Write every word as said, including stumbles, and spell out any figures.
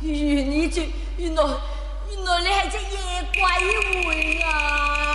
原意住，原來原來你係隻夜鬼魂啊！